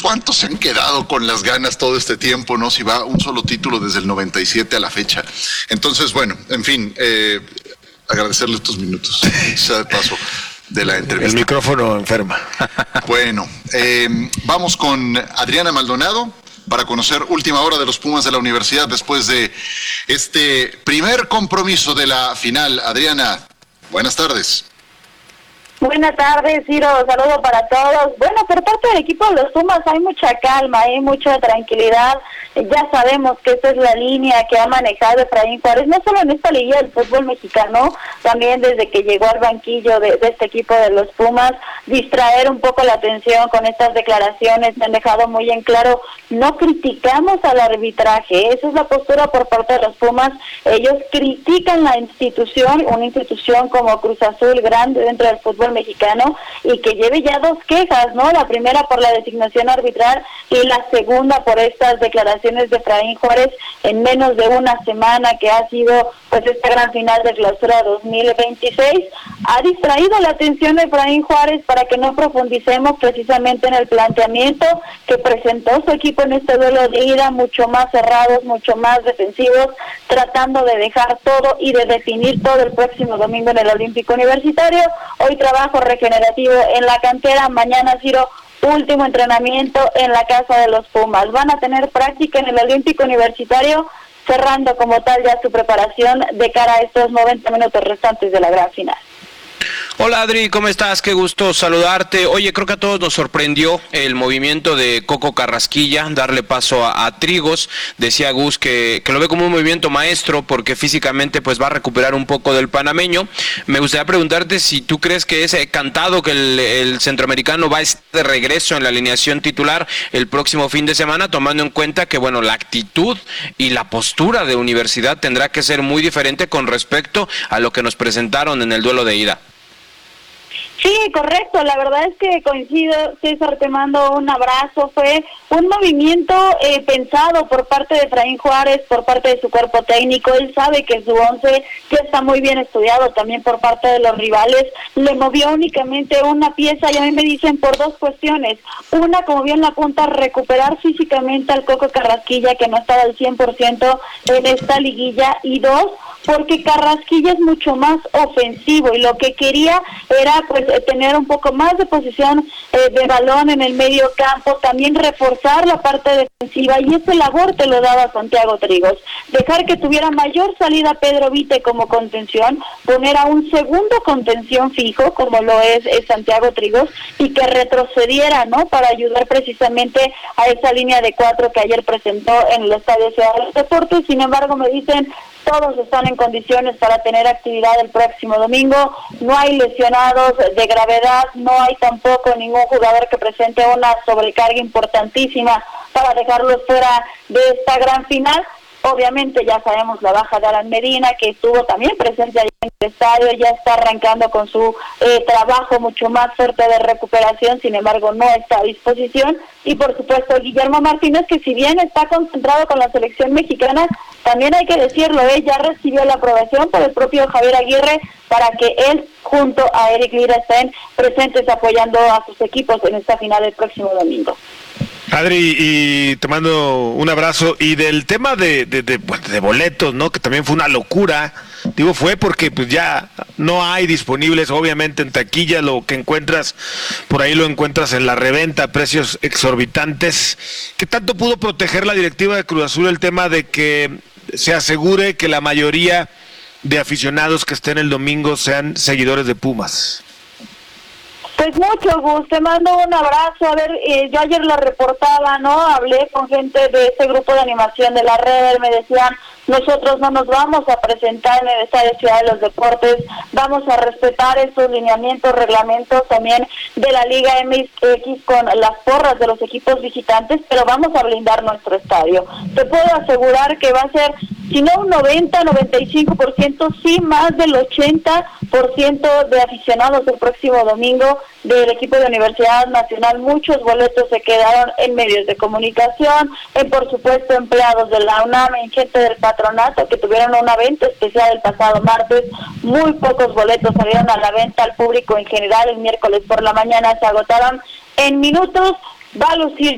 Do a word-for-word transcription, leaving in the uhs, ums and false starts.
¿cuántos se han quedado con las ganas todo este tiempo, no? Si va un solo título desde el noventa y siete a la fecha. Entonces, bueno, en fin, eh, agradecerle estos minutos, sea de paso, de la entrevista. El micrófono enferma. Bueno, eh, vamos con Adriana Maldonado para conocer última hora de los Pumas de la Universidad después de este primer compromiso de la final. Adriana, buenas tardes. Buenas tardes, Ciro, saludo para todos. Bueno, por parte del equipo de los Pumas hay mucha calma, hay mucha tranquilidad. Ya sabemos que esa es la línea que ha manejado Efraín Juárez, no solo en esta liga del fútbol mexicano, también desde que llegó al banquillo de, de este equipo de los Pumas, distraer un poco la atención con estas declaraciones. Me han dejado muy en claro, no criticamos al arbitraje, esa es la postura por parte de los Pumas. Ellos critican la institución, una institución como Cruz Azul, grande dentro del fútbol mexicano, y que lleve ya dos quejas, ¿no? La primera por la designación arbitral y la segunda por estas declaraciones de Efraín Juárez en menos de una semana que ha sido pues esta gran final de clausura dos mil veintiséis. Ha distraído la atención de Efraín Juárez para que no profundicemos precisamente en el planteamiento que presentó su equipo en este duelo de ida, mucho más cerrados, mucho más defensivos, tratando de dejar todo y de definir todo el próximo domingo en el Olímpico Universitario. Hoy trabajo regenerativo en la cantera, mañana Ciro, último entrenamiento en la casa de los Pumas. Van a tener práctica en el Olímpico Universitario, cerrando como tal ya su preparación de cara a estos noventa minutos restantes de la gran final. Hola Adri, ¿cómo estás? Qué gusto saludarte. Oye, creo que a todos nos sorprendió el movimiento de Coco Carrasquilla, darle paso a, a Trigos. Decía Gus que, que lo ve como un movimiento maestro porque físicamente pues va a recuperar un poco del panameño. Me gustaría preguntarte si tú crees que es cantado que el, el centroamericano va a estar de regreso en la alineación titular el próximo fin de semana, tomando en cuenta que bueno, la actitud y la postura de Universidad tendrá que ser muy diferente con respecto a lo que nos presentaron en el duelo de ida. Sí, correcto, la verdad es que coincido, César, te mando un abrazo. Fue un movimiento eh, pensado por parte de Efraín Juárez, por parte de su cuerpo técnico. Él sabe que su once ya está muy bien estudiado también por parte de los rivales. Le movió únicamente una pieza y a mí me dicen por dos cuestiones. Una, como bien la apunta, recuperar físicamente al Coco Carrasquilla, que no estaba al cien por ciento en esta liguilla, y dos, porque Carrasquilla es mucho más ofensivo y lo que quería era pues tener un poco más de posición eh, de balón en el medio campo, también reforzar la parte defensiva, y ese labor te lo daba Santiago Trigos, dejar que tuviera mayor salida Pedro Vite como contención, poner a un segundo contención fijo como lo es, es Santiago Trigos, y que retrocediera, ¿no?, para ayudar precisamente a esa línea de cuatro que ayer presentó en el Estadio Ciudad de los Deportes. Sin embargo, me dicen todos están en condiciones para tener actividad el próximo domingo, no hay lesionados de gravedad, no hay tampoco ningún jugador que presente una sobrecarga importantísima para dejarlos fuera de esta gran final. Obviamente ya sabemos la baja de Alan Medina, que estuvo también presente allí en el estadio, ya está arrancando con su eh, trabajo mucho más fuerte de recuperación, sin embargo no está a disposición. Y por supuesto Guillermo Martínez, que si bien está concentrado con la selección mexicana, también hay que decirlo, él ya recibió la aprobación por el propio Javier Aguirre para que él junto a Eric Lira estén presentes apoyando a sus equipos en esta final el próximo domingo. Adri, y te mando un abrazo. Y del tema de, de, de, de boletos, ¿no?, que también fue una locura. Digo, fue porque pues ya no hay disponibles, obviamente, en taquilla. Lo que encuentras por ahí lo encuentras en la reventa, precios exorbitantes. ¿Qué tanto pudo proteger la directiva de Cruz Azul el tema de que se asegure que la mayoría de aficionados que estén el domingo sean seguidores de Pumas? Pues mucho gusto, te mando un abrazo. A ver, eh, yo ayer lo reportaba, ¿no? Hablé con gente de ese grupo de animación de la red, me decían, nosotros no nos vamos a presentar en el Estadio Ciudad de los Deportes, vamos a respetar esos lineamientos, reglamentos también de la Liga M X con las porras de los equipos visitantes, pero vamos a blindar nuestro estadio. Te puedo asegurar que va a ser, si no un noventa, noventa y cinco por ciento, sí más del ochenta por ciento de aficionados el próximo domingo del equipo de Universidad Nacional. Muchos boletos se quedaron en medios de comunicación, en por supuesto empleados de la UNAM, en gente del patronato que tuvieron una venta especial el pasado martes. Muy pocos boletos salieron a la venta al público en general. El miércoles por la mañana se agotaron en minutos. Va a lucir